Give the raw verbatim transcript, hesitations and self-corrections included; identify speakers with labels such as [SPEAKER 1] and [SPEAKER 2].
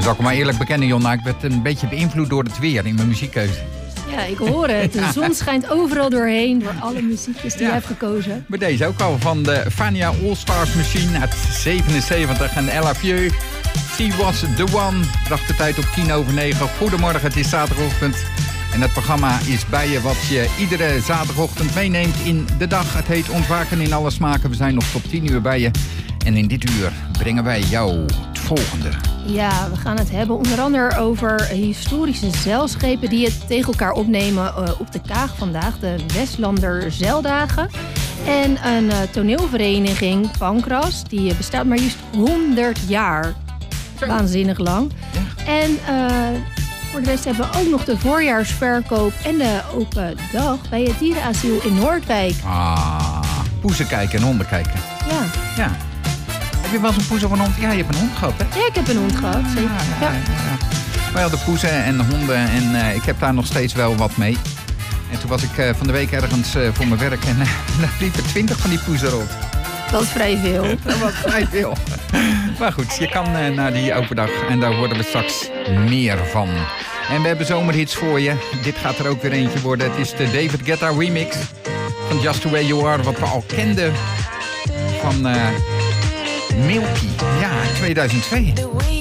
[SPEAKER 1] Dan zal ik maar eerlijk bekennen, Jonna. Ik werd een beetje beïnvloed door het weer in mijn muziekkeuze.
[SPEAKER 2] Ja, ik hoor het. De zon schijnt overal doorheen door alle muziekjes die
[SPEAKER 1] Ja.
[SPEAKER 2] je hebt gekozen.
[SPEAKER 1] Maar deze ook al van de Fania All Stars Machine uit zevenenzeventig. En Ella Vieux, She Was The One, bracht de tijd op tien over negen. Goedemorgen, het is zaterdagochtend. En het programma is bij je wat je iedere zaterdagochtend meeneemt in de dag. Het heet Ontwaken in alle smaken. We zijn nog tot tien uur bij je. En in dit uur brengen wij jou het volgende.
[SPEAKER 2] Ja, we gaan het hebben onder andere over historische zeilschepen die het tegen elkaar opnemen uh, op de Kaag vandaag. De Westlander Zeildagen. En een uh, toneelvereniging, Pankras, die bestaat maar liefst honderd jaar.
[SPEAKER 1] Zo.
[SPEAKER 2] Waanzinnig lang.
[SPEAKER 1] Ja.
[SPEAKER 2] En uh, voor de rest hebben we ook nog de voorjaarsverkoop en de open dag bij het dierenasiel in Noordwijk.
[SPEAKER 1] Ah, poezen kijken en honden kijken.
[SPEAKER 2] Ja,
[SPEAKER 1] Ja. Heb je wel eens een poes of een hond? Ja, je hebt een hond gehad, hè?
[SPEAKER 2] ja ik heb een hond gehad, zeker.
[SPEAKER 1] Ja,
[SPEAKER 2] Ja.
[SPEAKER 1] ja, ja. Wij hadden poezen en honden en uh, ik heb daar nog steeds wel wat mee. En toen was ik uh, van de week ergens uh, voor mijn werk en uh, daar liepen twintig van die poezen rond.
[SPEAKER 2] Dat is vrij veel.
[SPEAKER 1] Dat was vrij veel. Maar goed, je kan uh, naar die open dag en daar worden we straks meer van. En we hebben zomerhits voor je. Dit gaat er ook weer eentje worden. Het is de David Guetta remix van Just The Way You Are, wat we al kenden van uh, Milky. Ja, tweeduizend twee.